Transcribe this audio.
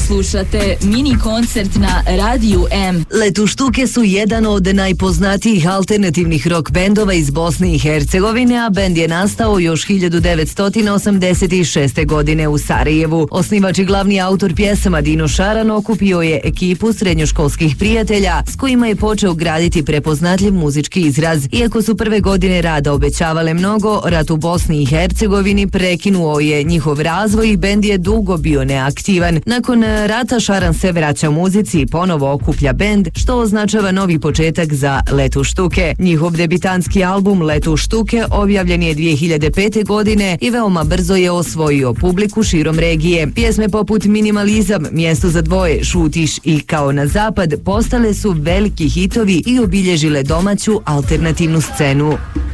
Slušate mini koncert na Radiju M. Letuštuke su jedan od najpoznatijih alternativnih rock bendova iz Bosne i Hercegovine, a bend je nastao još 1986. godine u Sarajevu. Osnivač i glavni autor pjesama Dino Šaran okupio je ekipu srednjoškolskih prijatelja s kojima je počeo graditi prepoznatljiv muzički izraz. Iako su prve godine rada obećavale mnogo, rat u Bosni i Hercegovini prekinuo je njihov razvoj i bend je dugo bio neaktivan. Nakon rata Šaran se vraća muzici i ponovo okuplja bend, što označava novi početak za Letuštuke. Njihov debitanski album Letuštuke objavljen je 2005. godine i veoma brzo je osvojio publiku širom regije. Pjesme poput Minimalizam, Mjesto za dvoje, Šutiš i Kao na zapad postale su veliki hitovi i obilježile domaću alternativnu scenu.